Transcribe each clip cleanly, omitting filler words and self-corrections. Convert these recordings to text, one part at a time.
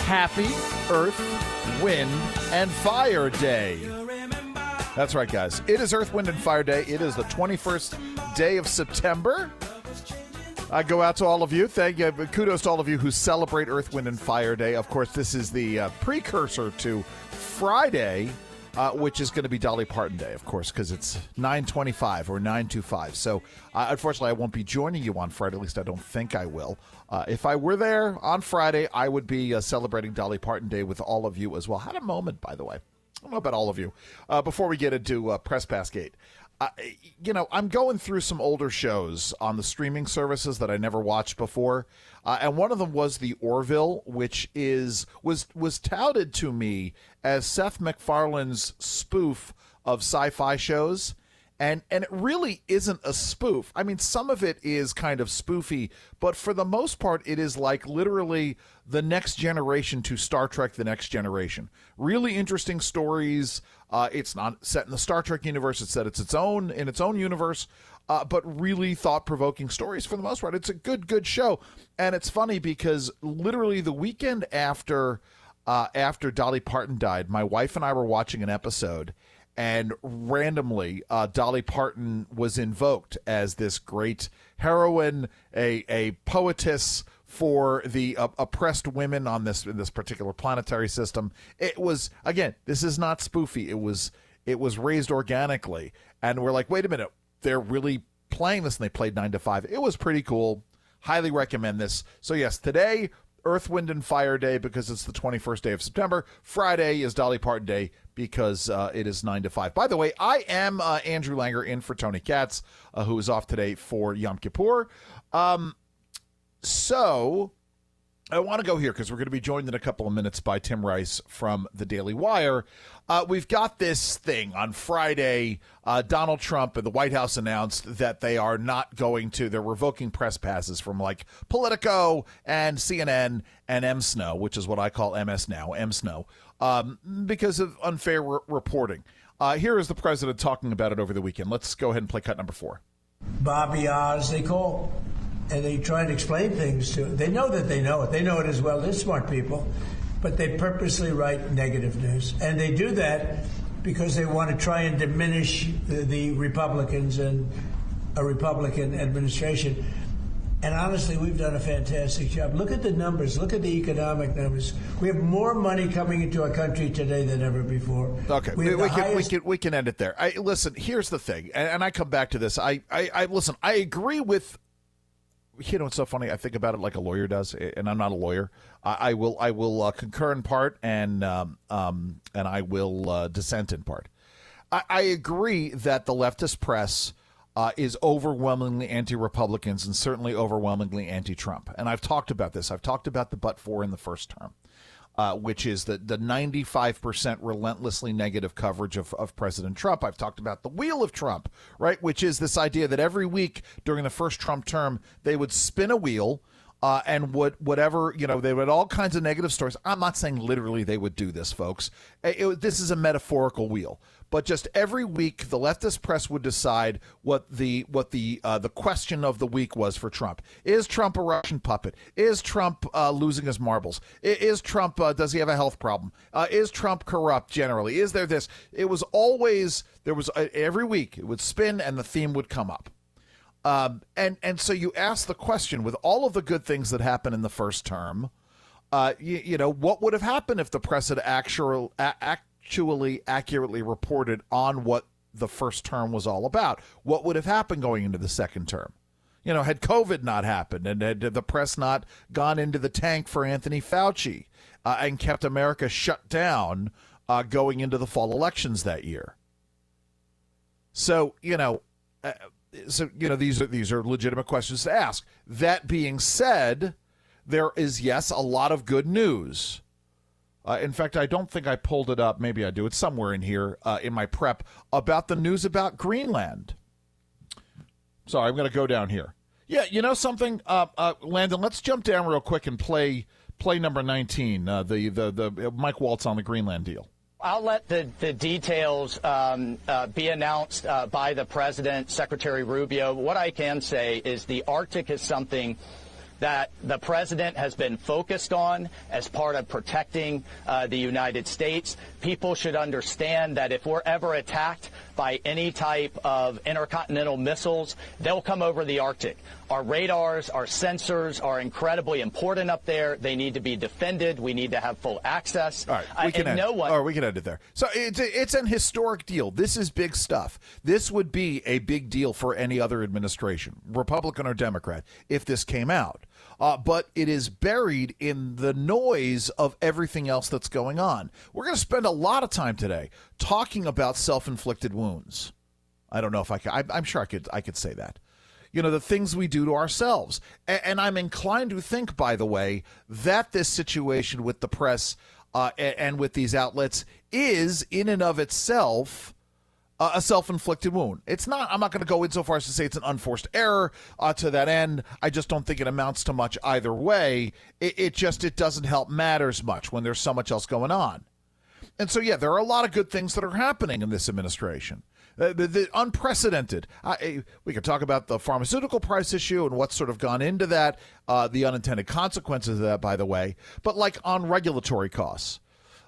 Happy Earth, Wind, and Fire Day. That's right, guys. It is Earth, Wind, and Fire Day. It is the 21st day of September. I go out to all of you. Thank you. Kudos to all of you who celebrate Earth, Wind, and Fire Day. Of course, this is the precursor to Friday, which is going to be Dolly Parton Day, of course, because it's 9/25 or 9/25. So, unfortunately, I won't be joining you on Friday. At least I don't think I will. If I were there on Friday, I would be celebrating Dolly Parton Day with all of you as well. Had a moment, by the way. I don't know about all of you. Before we get into Press Pass Gate, I'm going through some older shows on the streaming services that I never watched before, and one of them was The Orville, which was touted to me as Seth MacFarlane's spoof of sci-fi shows. And it really isn't a spoof. I mean, some of it is kind of spoofy, but for the most part, it is like literally the next generation to Star Trek: The Next Generation. Really interesting stories. It's not set in the Star Trek universe. It's set in its own universe, but really thought-provoking stories for the most part. It's a good show. And it's funny because literally the weekend after Dolly Parton died, my wife and I were watching an episode, and randomly, Dolly Parton was invoked as this great heroine, a poetess for the oppressed women on in this particular planetary system. It was, again, this is not spoofy. It was raised organically, and we're like, wait a minute, they're really playing this, and they played 9 to 5. It was pretty cool. Highly recommend this. So yes, today, Earth, Wind, and Fire Day because it's the 21st day of September. Friday is Dolly Parton Day because it is 9 to 5. By the way, I am Andrew Langer in for Tony Katz, who is off today for Yom Kippur. So I want to go here because we're going to be joined in a couple of minutes by Tim Rice from the Daily Wire. We've got this thing on Friday. Donald Trump and the White House announced that they're revoking press passes from like Politico and CNN and MSNO, which is what I call MS Now, MSNO, because of unfair reporting. Here is the president talking about it over the weekend. Let's go ahead and play cut number 4. Bobby Oz, they call, and they try to explain things to it. They know that they know it. They know it as well. They're smart people, but they purposely write negative news. And they do that because they want to try and diminish the Republicans and a Republican administration. And honestly, we've done a fantastic job. Look at the numbers. Look at the economic numbers. We have more money coming into our country today than ever before. Okay, we can end it there. Listen, here's the thing, and I come back to this. I listen, I agree with, it's so funny. I think about it like a lawyer does, and I'm not a lawyer. I will concur in part, and I will dissent in part. I agree that the leftist press is overwhelmingly anti-Republicans and certainly overwhelmingly anti-Trump. And I've talked about this. I've talked about the but-for in the first term, which is the 95% relentlessly negative coverage of President Trump. I've talked about the wheel of Trump, right, which is this idea that every week during the first Trump term, they would spin a wheel and whatever, they would all kinds of negative stories. I'm not saying literally they would do this, folks. This is a metaphorical wheel. But just every week, the leftist press would decide what the question of the week was for Trump. Is Trump a Russian puppet? Is Trump losing his marbles? Is Trump, does he have a health problem? Is Trump corrupt generally? Is there this? It was always, every week it would spin and the theme would come up. And so you ask the question, with all of the good things that happened in the first term, what would have happened if the press had actually accurately reported on what the first term was all about? What would have happened going into the second term? Had COVID not happened and had the press not gone into the tank for Anthony Fauci and kept America shut down going into the fall elections that year. So, these are legitimate questions to ask. That being said, there is, yes, a lot of good news. In fact, I don't think I pulled it up. Maybe I do. It's somewhere in here in my prep about the news about Greenland. Sorry, I'm going to go down here. Yeah, you know something, Landon? Let's jump down real quick and play number 19, the Mike Waltz on the Greenland deal. I'll let the details be announced by the president, Secretary Rubio. What I can say is the Arctic is something that the president has been focused on as part of protecting the United States. People should understand that if we're ever attacked by any type of intercontinental missiles, they'll come over the Arctic. Our radars, our sensors are incredibly important up there. They need to be defended. We need to have full access. All right, we can end it there. So it's an historic deal. This is big stuff. This would be a big deal for any other administration, Republican or Democrat, if this came out. But it is buried in the noise of everything else that's going on. We're going to spend a lot of time today talking about self-inflicted wounds. I don't know if I can. I'm sure I could say that. You know, the things we do to ourselves. And I'm inclined to think, by the way, that this situation with the press and with these outlets is in and of itself a self-inflicted wound. It's not. I'm not going to go in so far as to say it's an unforced error to that end. I just don't think it amounts to much either way. It doesn't help matters much when there's so much else going on. And so, yeah, there are a lot of good things that are happening in this administration. The unprecedented. We could talk about the pharmaceutical price issue and what's sort of gone into that, the unintended consequences of that, by the way. But like on regulatory costs,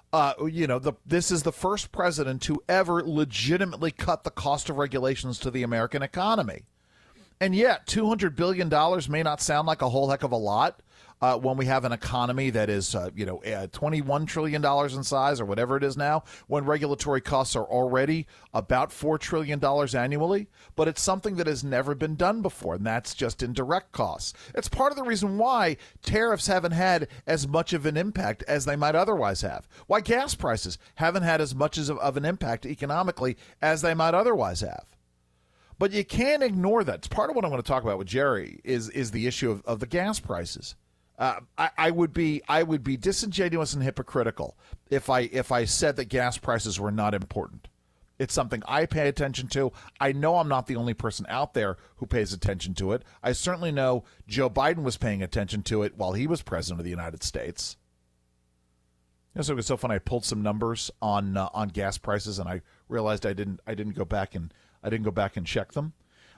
this is the first president to ever legitimately cut the cost of regulations to the American economy. And yet, $200 billion may not sound like a whole heck of a lot when we have an economy that is, $21 trillion in size or whatever it is now, when regulatory costs are already about $4 trillion annually. But it's something that has never been done before, and that's just in direct costs. It's part of the reason why tariffs haven't had as much of an impact as they might otherwise have, why gas prices haven't had as much of an impact economically as they might otherwise have. But you can't ignore that. It's part of what I'm going to talk about with Jerry is the issue of the gas prices. I would be disingenuous and hypocritical if I said that gas prices were not important. It's something I pay attention to. I know I'm not the only person out there who pays attention to it. I certainly know Joe Biden was paying attention to it while he was president of the United States. So it was so funny. I pulled some numbers on gas prices, and I realized I didn't go back and check them.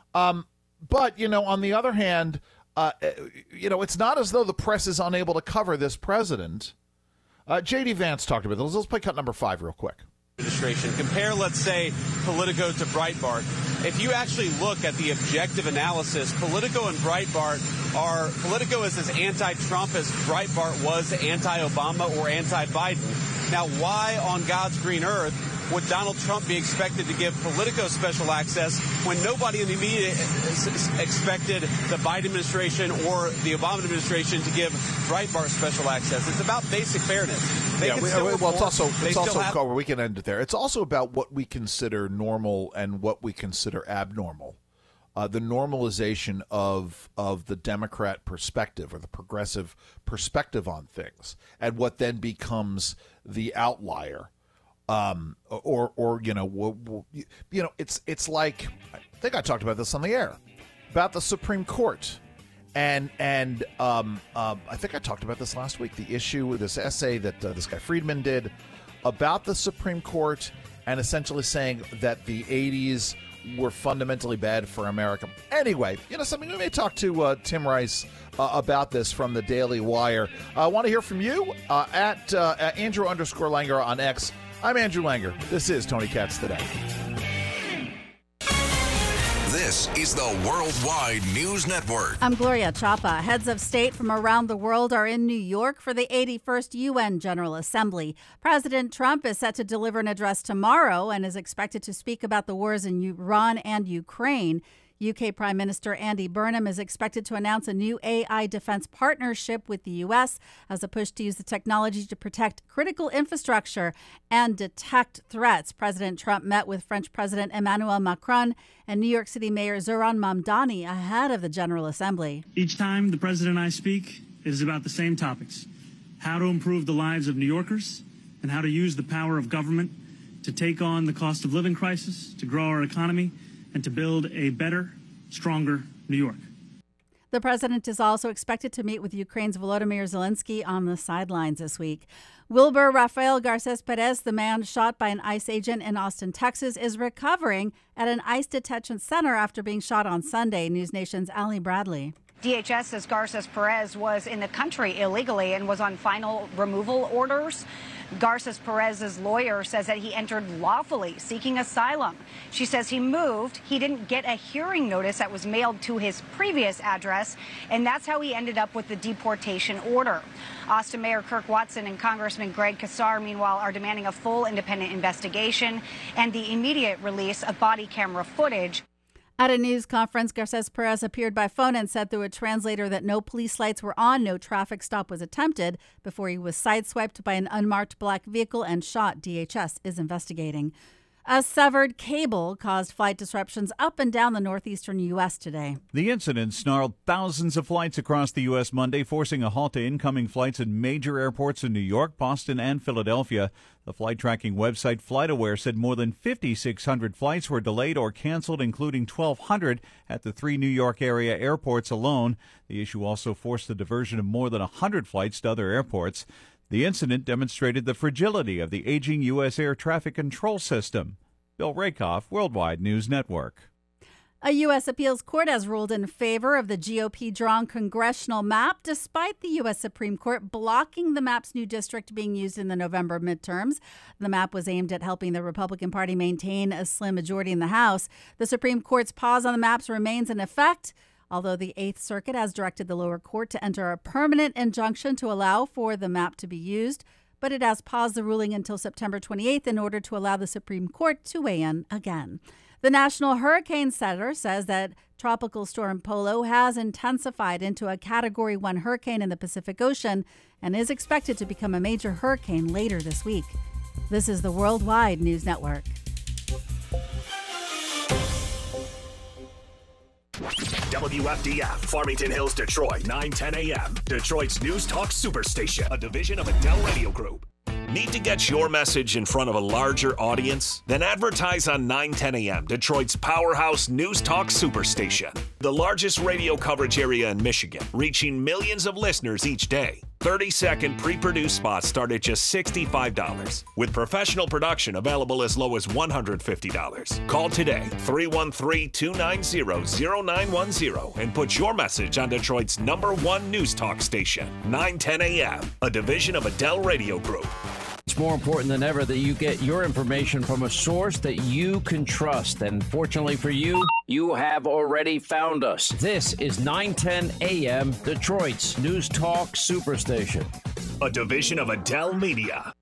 But on the other hand, it's not as though the press is unable to cover this president. J.D. Vance talked about this. Let's play cut number 5 real quick. Compare, let's say, Politico to Breitbart. If you actually look at the objective analysis, Politico and Breitbart Politico is as anti-Trump as Breitbart was anti-Obama or anti-Biden. Now, why on God's green earth would Donald Trump be expected to give Politico special access when nobody in the media expected the Biden administration or the Obama administration to give Breitbart special access? It's about basic fairness. We can end it there. It's also about what we consider normal and what we consider abnormal. The normalization of the Democrat perspective or the progressive perspective on things, and what then becomes the outlier. It's like, I think I talked about this on the air about the Supreme Court, and I think I talked about this last week. The issue with this essay that this guy Friedman did about the Supreme Court, and essentially saying that the 80s were fundamentally bad for America. Anyway, something we may talk to Tim Rice about this from the Daily Wire. I want to hear from you at Andrew_Langer on X. I'm Andrew Langer. This is Tony Katz Today. This is the Worldwide News Network. I'm Gloria Chapa. Heads of state from around the world are in New York for the 81st UN General Assembly. President Trump is set to deliver an address tomorrow and is expected to speak about the wars in Iran and Ukraine. UK Prime Minister Andy Burnham is expected to announce a new AI defense partnership with the U.S. as a push to use the technology to protect critical infrastructure and detect threats. President Trump met with French President Emmanuel Macron and New York City Mayor Zohran Mamdani ahead of the General Assembly. Each time the president and I speak, it is about the same topics: how to improve the lives of New Yorkers and how to use the power of government to take on the cost of living crisis, to grow our economy, and to build a better, stronger New York. The president is also expected to meet with Ukraine's Volodymyr Zelensky on the sidelines this week. Wilbur Rafael Garces Perez, the man shot by an ICE agent in Austin, Texas, is recovering at an ICE detention center after being shot on Sunday. News Nation's Ali Bradley. DHS says Garces Perez was in the country illegally and was on final removal orders. Garces Perez's lawyer says that he entered lawfully, seeking asylum. She says he moved. He didn't get a hearing notice that was mailed to his previous address, and that's how he ended up with the deportation order. Austin Mayor Kirk Watson and Congressman Greg Casar, meanwhile, are demanding a full independent investigation and the immediate release of body camera footage. At a news conference, Garces Perez appeared by phone and said through a translator that no police lights were on, no traffic stop was attempted before he was sideswiped by an unmarked black vehicle and shot. DHS is investigating. A severed cable caused flight disruptions up and down the northeastern U.S. today. The incident snarled thousands of flights across the U.S. Monday, forcing a halt to incoming flights at major airports in New York, Boston, and Philadelphia. The flight tracking website FlightAware said more than 5,600 flights were delayed or canceled, including 1,200 at the 3 New York area airports alone. The issue also forced the diversion of more than 100 flights to other airports. The incident demonstrated the fragility of the aging U.S. air traffic control system. Bill Rakoff, Worldwide News Network. A U.S. appeals court has ruled in favor of the GOP-drawn congressional map, despite the U.S. Supreme Court blocking the map's new district being used in the November midterms. The map was aimed at helping the Republican Party maintain a slim majority in the House. The Supreme Court's pause on the maps remains in effect, although the Eighth Circuit has directed the lower court to enter a permanent injunction to allow for the map to be used, but it has paused the ruling until September 28th in order to allow the Supreme Court to weigh in again. The National Hurricane Center says that Tropical Storm Polo has intensified into a Category 1 hurricane in the Pacific Ocean and is expected to become a major hurricane later this week. This is the Worldwide News Network. WFDF, Farmington Hills, Detroit, 910 a.m. Detroit's News Talk Superstation, a division of Adele Radio Group. Need to get your message in front of a larger audience? Then advertise on 910 a.m., Detroit's powerhouse News Talk Superstation. The largest radio coverage area in Michigan, reaching millions of listeners each day. 30-second pre-produced spots start at just $65, with professional production available as low as $150. Call today, 313-290-0910, and put your message on Detroit's #1 news talk station, 910 a.m., a division of Adele Radio Group. It's more important than ever that you get your information from a source that you can trust. And fortunately for you, you have already found us. This is 910 a.m., Detroit's News Talk Superstation. A division of Adele Media.